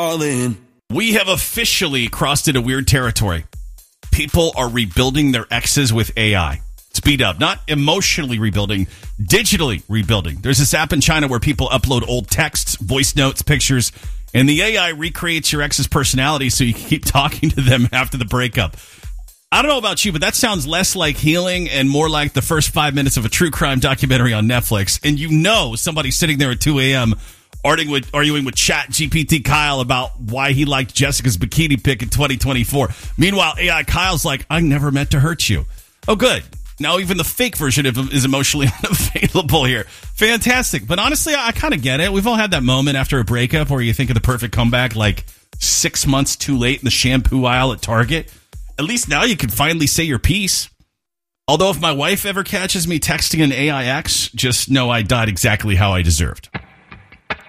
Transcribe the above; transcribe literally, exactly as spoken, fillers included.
All in. We have officially crossed into weird territory. People are rebuilding their exes with A I. Speed up. Not emotionally rebuilding, digitally rebuilding. There's this app in China where people upload old texts, voice notes, pictures, and the A I recreates your ex's personality so you can keep talking to them after the breakup. I don't know about you, but that sounds less like healing and more like the first five minutes of a true crime documentary on Netflix. And you know somebody's sitting there at two a.m. arguing with, arguing with Chat G P T Kyle about why he liked Jessica's bikini pic in twenty twenty-four. Meanwhile, A I Kyle's like, I never meant to hurt you. Oh, good. Now even the fake version of is emotionally unavailable here. Fantastic. But honestly, I kind of get it. We've all had that moment after a breakup where you think of the perfect comeback like six months too late in the shampoo aisle at Target. At least now you can finally say your piece. Although if my wife ever catches me texting an A I ex, just know I died exactly how I deserved.